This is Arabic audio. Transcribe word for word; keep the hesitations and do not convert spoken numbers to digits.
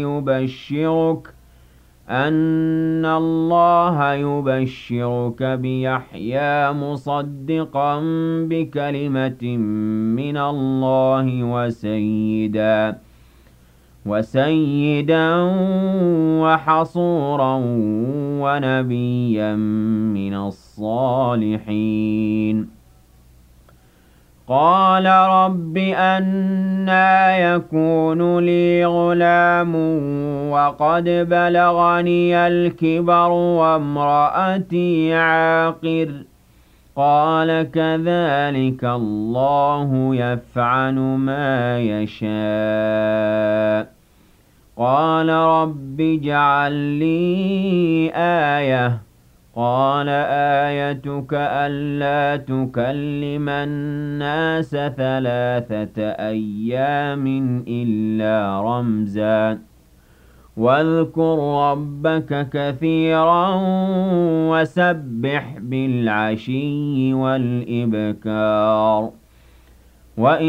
يبشرك أن الله يبشرك بيحيى مصدقا بكلمة من الله وسيدا وسيدا وحصورا ونبيا من الصالحين. قال رب أنى يكون لي غلام وقد بلغني الكبر وامرأتي عاقر. قال كذلك الله يفعل ما يشاء. قال رب اجعل لي آية. قال آيتك ألا تكلم الناس ثلاثة أيام إلا رمزا واذكر ربك كثيرا وسبح بالعشي والإبكار. وإن